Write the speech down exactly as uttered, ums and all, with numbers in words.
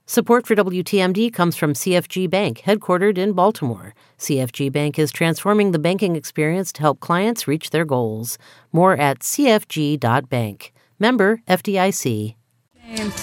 Support for W T M D comes from C F G Bank, headquartered in Baltimore. C F G Bank is transforming the banking experience to help clients reach their goals. More at c f g dot bank. Member F D I C. James,